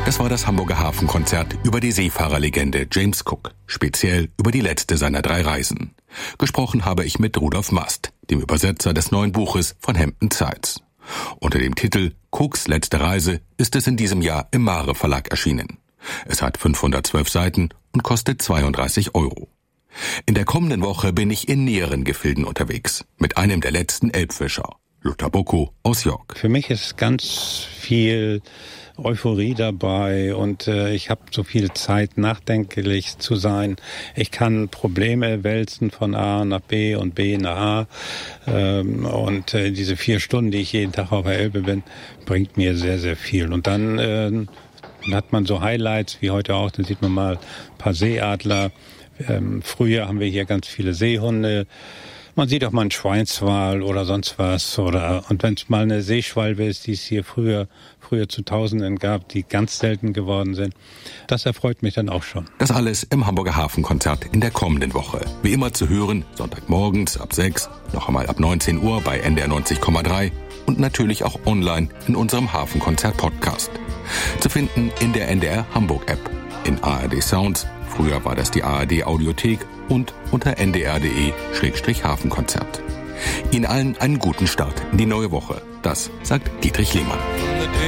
Das war das Hamburger Hafenkonzert über die Seefahrerlegende James Cook, speziell über die letzte seiner 3 Reisen. Gesprochen habe ich mit Rudolf Mast, dem Übersetzer des neuen Buches von Hampton Tides. Unter dem Titel Cooks letzte Reise ist es in diesem Jahr im Mare Verlag erschienen. Es hat 512 Seiten und kostet 32 €. In der kommenden Woche bin ich in näheren Gefilden unterwegs, mit einem der letzten Elbfischer, Lothar Bocco aus York. Für mich ist ganz viel Euphorie dabei und ich habe so viel Zeit, nachdenklich zu sein. Ich kann Probleme wälzen von A nach B und B nach A. Und diese 4 Stunden, die ich jeden Tag auf der Elbe bin, bringt mir sehr, sehr viel. Und dann hat man so Highlights, wie heute auch, dann sieht man mal ein paar Seeadler. Früher haben wir hier ganz viele Seehunde. Man sieht auch mal einen Schweinswal oder sonst was. Und wenn es mal eine Seeschwalbe ist, die es hier früher zu Tausenden gab, die ganz selten geworden sind, das erfreut mich dann auch schon. Das alles im Hamburger Hafenkonzert in der kommenden Woche. Wie immer zu hören, Sonntagmorgens ab 6, noch einmal ab 19 Uhr bei NDR 90,3 und natürlich auch online in unserem Hafenkonzert-Podcast. Zu finden in der NDR Hamburg-App, in ARD Sounds, früher war das die ARD Audiothek, und unter ndr.de/Hafenkonzert. Ihnen allen einen guten Start in die neue Woche. Das sagt Dietrich Lehmann.